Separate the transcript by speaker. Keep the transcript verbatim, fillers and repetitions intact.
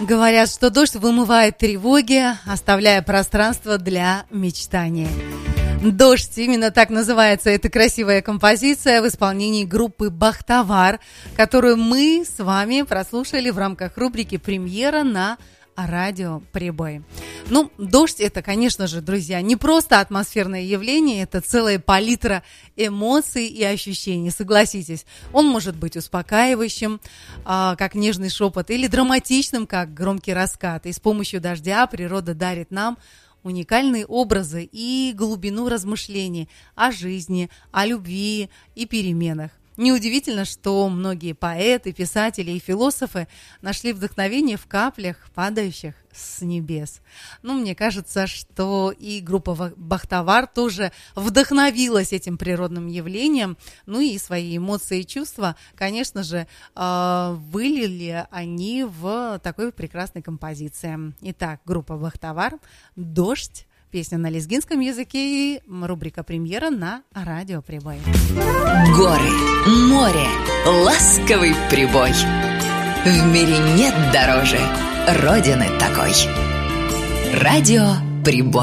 Speaker 1: Говорят, что дождь вымывает тревоги, оставляя пространство для мечтаний. «Дождь» — именно так называется эта красивая композиция в исполнении группы «Бахтавар», которую мы с вами прослушали в рамках рубрики «Премьера» на радио «Прибой». Ну, дождь – это, конечно же, друзья, не просто атмосферное явление, это целая палитра эмоций и ощущений, согласитесь. Он может быть успокаивающим, а, как нежный шепот, или драматичным, как громкий раскат. И с помощью дождя природа дарит нам уникальные образы и глубину размышлений о жизни, о любви и переменах. Неудивительно, что многие поэты, писатели и философы нашли вдохновение в каплях, падающих с небес. Ну, мне кажется, что и группа «Бахтавар» тоже вдохновилась этим природным явлением, ну и свои эмоции и чувства, конечно же, вылили они в такой прекрасной композиции. Итак, группа «Бахтавар», «Дождь», песня на лезгинском языке и рубрика «Премьера» на радио «Прибой».
Speaker 2: Горы, море, ласковый прибой. В мире нет дороже Родины такой. Радио «Прибой».